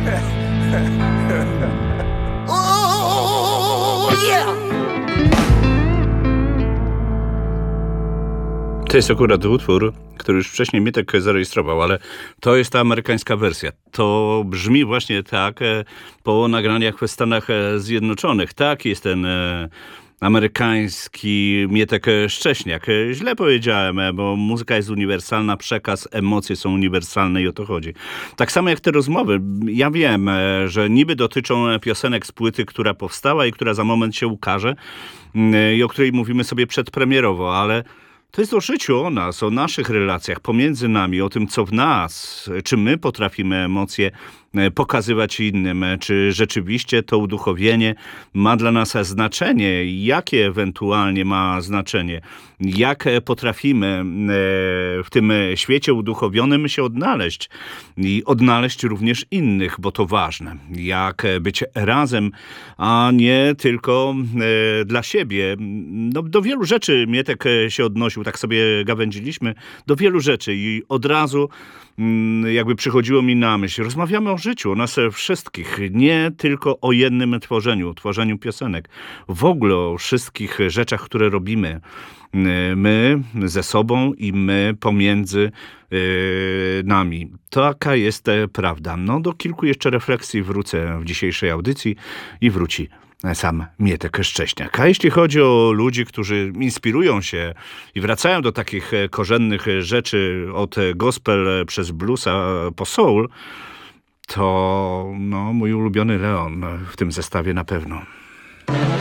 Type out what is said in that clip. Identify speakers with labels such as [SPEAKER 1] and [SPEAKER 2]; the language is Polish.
[SPEAKER 1] Oh, yeah!
[SPEAKER 2] To jest akurat utwór, który już wcześniej Mietek zarejestrował, ale to jest ta amerykańska wersja. To brzmi właśnie tak po nagraniach w Stanach Zjednoczonych. Tak jest ten amerykański Mietek Szcześniak. Źle powiedziałem, bo muzyka jest uniwersalna, przekaz, emocje są uniwersalne i o to chodzi. Tak samo jak te rozmowy. Ja wiem, że niby dotyczą piosenek z płyty, która powstała i która za moment się ukaże i o której mówimy sobie przedpremierowo, ale to jest o życiu, o nas, o naszych relacjach pomiędzy nami, o tym, co w nas, czy my potrafimy emocje pokazywać innym, czy rzeczywiście to uduchowienie ma dla nas znaczenie, jakie ewentualnie ma znaczenie, jak potrafimy w tym świecie uduchowionym się odnaleźć i odnaleźć również innych, bo to ważne, jak być razem, a nie tylko dla siebie. No, do wielu rzeczy Mietek się odnosił, tak sobie gawędziliśmy, do wielu rzeczy i od razu jakby przychodziło mi na myśl. Rozmawiamy o życiu, o nas wszystkich, nie tylko o jednym tworzeniu piosenek. W ogóle o wszystkich rzeczach, które robimy. My ze sobą i my pomiędzy nami. Taka jest prawda. No, do kilku jeszcze refleksji wrócę w dzisiejszej audycji i wróci sam Mietek Szcześniak. A jeśli chodzi o ludzi, którzy inspirują się i wracają do takich korzennych rzeczy od gospel przez bluesa po soul, to no, mój ulubiony Leon w tym zestawie na pewno.